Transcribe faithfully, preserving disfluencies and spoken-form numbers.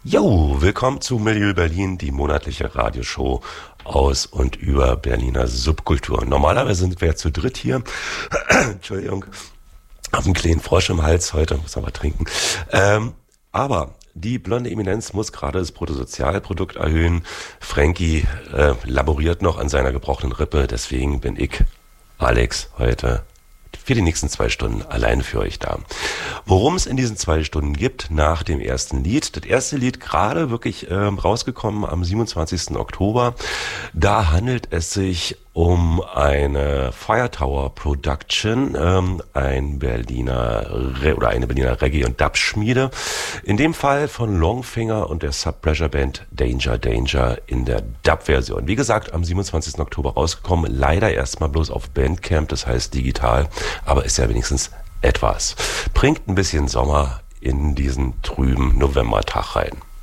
Jo, willkommen zu Milieu Berlin, die monatliche Radioshow aus und über Berliner Subkultur. Normalerweise sind wir ja zu dritt hier. Entschuldigung, auf einen kleinen Frosch im Hals heute, muss aber trinken. Ähm, aber die blonde Eminenz muss gerade das Bruttosozialprodukt erhöhen. Frankie äh, laboriert noch an seiner gebrochenen Rippe, deswegen bin ich, Alex, heute für die nächsten zwei Stunden allein für euch da. Worum es in diesen zwei Stunden gibt, nach dem ersten Lied. Das erste Lied gerade wirklich äh, rausgekommen am siebenundzwanzigsten Oktober. Da handelt es sich um eine Fire Tower Production, ähm, ein Berliner Re- oder eine Berliner Reggae- und Dub-Schmiede. In dem Fall von Longfinger und der Sub-Pressure Band Danger Danger in der Dub-Version. Wie gesagt, am siebenundzwanzigsten Oktober rausgekommen. Leider erstmal bloß auf Bandcamp, das heißt digital, aber ist ja wenigstens etwas. Bringt ein bisschen Sommer in diesen trüben Novembertag rein.